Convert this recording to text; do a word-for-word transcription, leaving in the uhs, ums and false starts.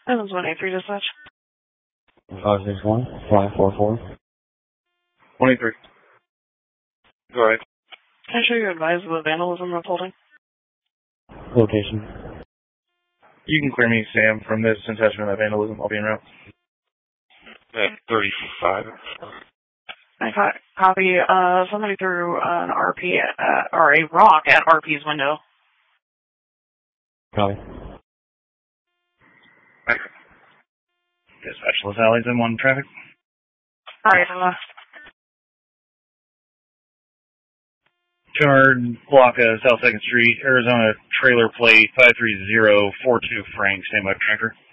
That was one eight three dispatch. five six one, five four four. one eight three. Go ahead. Can I show you advise of the vandalism that's holding? Location. You can clear me, Sam, from this attachment of vandalism. I'll be en route. At thirty-five. I caught copy. Uh, somebody threw an R P at, or a rock at R P's window. Copy. Dispatch Los Alleys in one traffic. Alright, uh, two hundred block of South second Street, Arizona trailer plate five three zero four two Frank, standby tractor.